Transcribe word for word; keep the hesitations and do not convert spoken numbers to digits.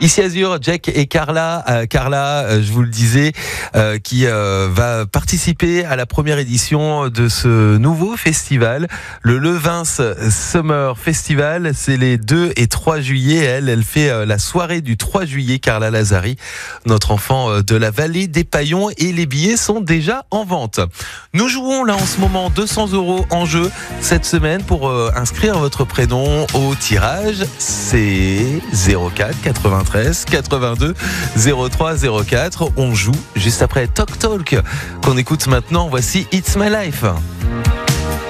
Ici Azur, Jack et Carla. Euh, Carla, euh, je vous le disais, euh, qui euh, va participer à la première édition de ce nouveau festival, le Levins Summer Festival. C'est les deux et trois juillet. Elle, elle fait euh, la soirée du trois juillet, Carla Lazari, notre enfant euh, de la vallée des Paillons, et les billets sont déjà en vente. Nous jouons là en ce moment deux cents euros en jeu cette semaine. Pour euh, inscrire votre prénom au tirage, c'est zéro quatre quatre-vingt-treize quatre-vingt-deux zéro trois zéro quatre. On joue juste après Talk Talk qu'on écoute maintenant. Voici It's My Life.